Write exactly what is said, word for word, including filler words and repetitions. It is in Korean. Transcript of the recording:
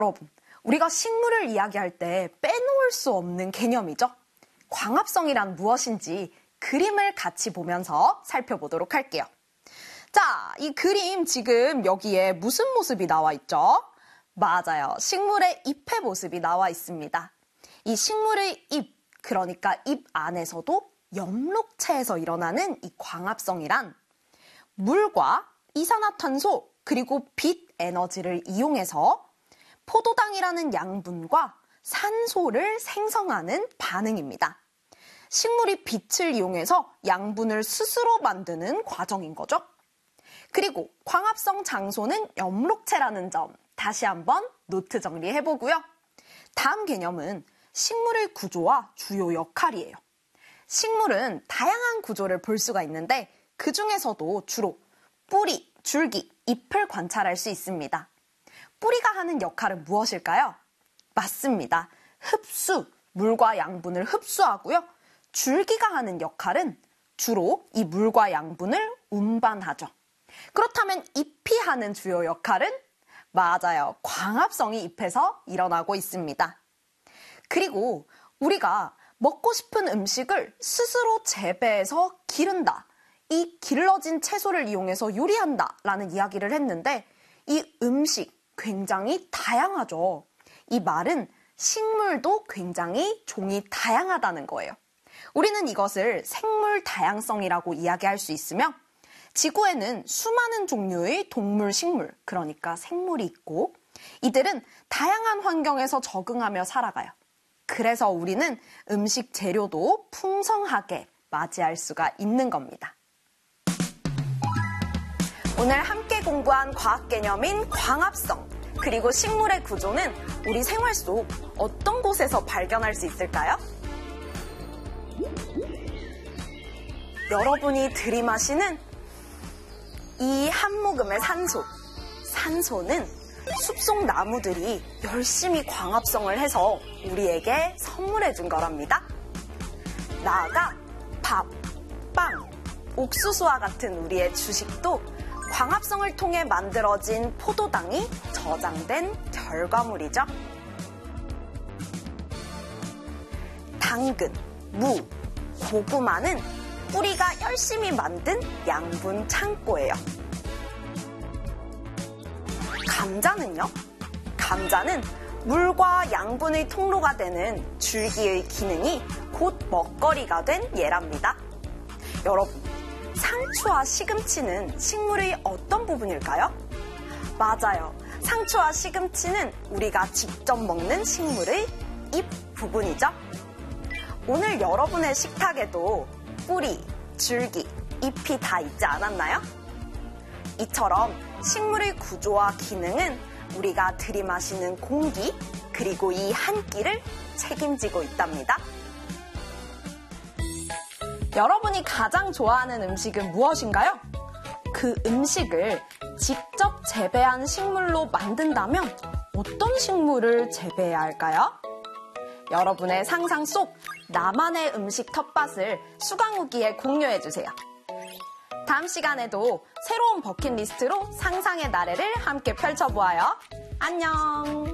여러분, 우리가 식물을 이야기할 때 빼놓을 수 없는 개념이죠. 광합성이란 무엇인지 그림을 같이 보면서 살펴보도록 할게요. 자, 이 그림 지금 여기에 무슨 모습이 나와 있죠? 맞아요. 식물의 잎의 모습이 나와 있습니다. 이 식물의 잎, 그러니까 잎 안에서도 엽록체에서 일어나는 이 광합성이란 물과 이산화탄소 그리고 빛 에너지를 이용해서 포도당이라는 양분과 산소를 생성하는 반응입니다. 식물이 빛을 이용해서 양분을 스스로 만드는 과정인 거죠. 그리고 광합성 장소는 엽록체라는 점 다시 한번 노트 정리해보고요. 다음 개념은 식물의 구조와 주요 역할이에요. 식물은 다양한 구조를 볼 수가 있는데 그 중에서도 주로 뿌리, 줄기, 잎을 관찰할 수 있습니다. 뿌리가 하는 역할은 무엇일까요? 맞습니다. 흡수, 물과 양분을 흡수하고요. 줄기가 하는 역할은 주로 이 물과 양분을 운반하죠. 그렇다면 잎이 하는 주요 역할은? 맞아요. 광합성이 잎에서 일어나고 있습니다. 그리고 우리가 먹고 싶은 음식을 스스로 재배해서 기른다. 이 길러진 채소를 이용해서 요리한다 라는 이야기를 했는데 이 음식 굉장히 다양하죠. 이 말은 식물도 굉장히 종이 다양하다는 거예요. 우리는 이것을 생물 다양성이라고 이야기할 수 있으며 지구에는 수많은 종류의 동물, 식물, 그러니까 생물이 있고 이들은 다양한 환경에서 적응하며 살아가요. 그래서 우리는 음식 재료도 풍성하게 맞이할 수가 있는 겁니다. 오늘 함께 공부한 과학 개념인 광합성, 그리고 식물의 구조는 우리 생활 속 어떤 곳에서 발견할 수 있을까요? 여러분이 들이마시는 이 한 모금의 산소, 산소는 숲속 나무들이 열심히 광합성을 해서 우리에게 선물해 준 거랍니다. 나아가 밥, 빵, 옥수수와 같은 우리의 주식도 광합성을 통해 만들어진 포도당이 저장된 결과물이죠. 당근, 무, 고구마는 뿌리가 열심히 만든 양분 창고예요. 감자는요? 감자는 물과 양분의 통로가 되는 줄기의 기능이 곧 먹거리가 된 예랍니다. 여러분, 상추와 시금치는 식물의 어떤 부분일까요? 맞아요. 상추와 시금치는 우리가 직접 먹는 식물의 잎 부분이죠. 오늘 여러분의 식탁에도 뿌리, 줄기, 잎이 다 있지 않았나요? 이처럼 식물의 구조와 기능은 우리가 들이마시는 공기, 그리고 이 한 끼를 책임지고 있답니다. 여러분이 가장 좋아하는 음식은 무엇인가요? 그 음식을 직접 재배한 식물로 만든다면 어떤 식물을 재배해야 할까요? 여러분의 상상 속 나만의 음식 텃밭을 수강후기에 공유해주세요. 다음 시간에도 새로운 버킷리스트로 상상의 나래를 함께 펼쳐보아요. 안녕!